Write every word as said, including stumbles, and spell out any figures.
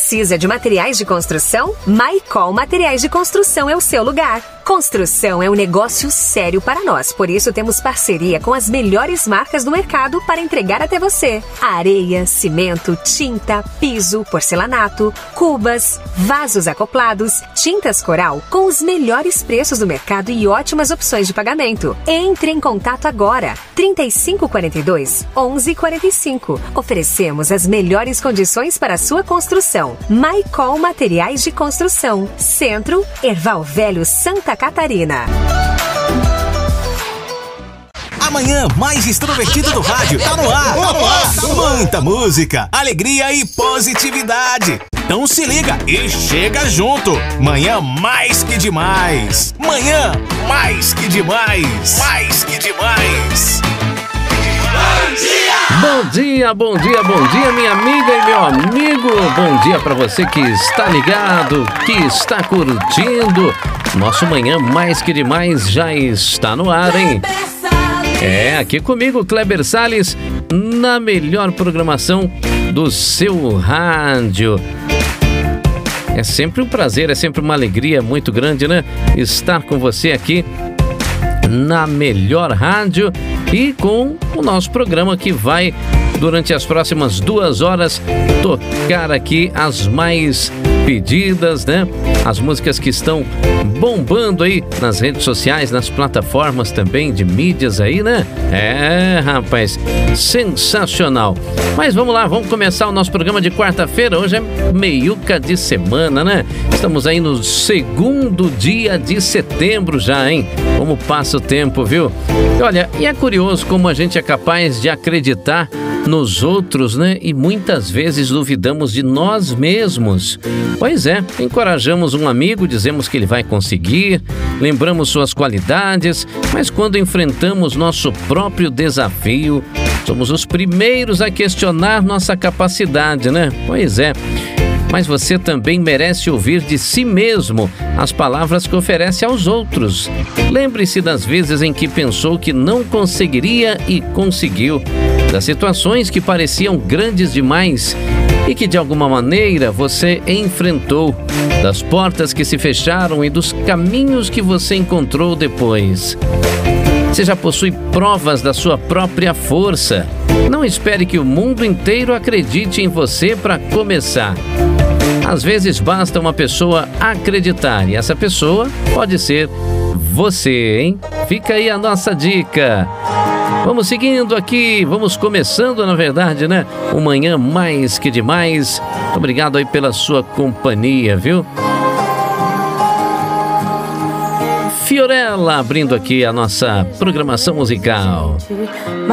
Precisa de materiais de construção? Maicol Materiais de Construção é o seu lugar. Construção é um negócio sério para nós, por isso temos parceria com as melhores marcas do mercado para entregar até você. Areia, cimento, tinta, piso, porcelanato, cubas, vasos acoplados, tintas coral com os melhores preços do mercado e ótimas opções de pagamento. Entre em contato agora. trinta e cinco quarenta e dois, onze quarenta e cinco. Oferecemos as melhores condições para a sua construção. Maicol Materiais de Construção. Centro, Erval Velho, Santa Catarina. Amanhã mais extrovertido do rádio. Tá no ar. Tá no ar. Muita música, alegria e positividade. Então se liga e chega junto. Manhã mais que demais. Manhã mais que demais. Mais que demais. Bom dia! Bom dia, bom dia, bom dia, minha amiga e meu amigo. Bom dia pra você que está ligado, que está curtindo. Nosso Manhã mais que demais já está no ar, hein? É, aqui comigo, Kleber Salles, na melhor programação do seu rádio. É sempre um prazer, é sempre uma alegria muito grande, né? Estar com você aqui na melhor rádio e com o nosso programa que vai, durante as próximas duas horas, tocar aqui as mais pedidas, né? As músicas que estão bombando aí nas redes sociais, nas plataformas também de mídias aí, né? É, rapaz, sensacional. Mas vamos lá, vamos começar o nosso programa de quarta-feira. Hoje é meiuca de semana, né? Estamos aí no segundo dia de setembro já, hein? Como passa o tempo, viu? E olha, e é curioso como a gente é capaz de acreditar nos outros, né? E muitas vezes duvidamos de nós mesmos. Pois é, encorajamos um amigo, dizemos que ele vai conseguir, lembramos suas qualidades, mas quando enfrentamos nosso próprio desafio, somos os primeiros a questionar nossa capacidade, né? Pois é. Mas você também merece ouvir de si mesmo as palavras que oferece aos outros. Lembre-se das vezes em que pensou que não conseguiria e conseguiu, das situações que pareciam grandes demais e que de alguma maneira você enfrentou, das portas que se fecharam e dos caminhos que você encontrou depois. Você já possui provas da sua própria força. Não espere que o mundo inteiro acredite em você para começar. Às vezes basta uma pessoa acreditar e essa pessoa pode ser você, hein? Fica aí a nossa dica. Vamos seguindo aqui, vamos começando, na verdade, né? O Manhã mais que demais. Obrigado aí pela sua companhia, viu? Fiorella abrindo aqui a nossa programação musical.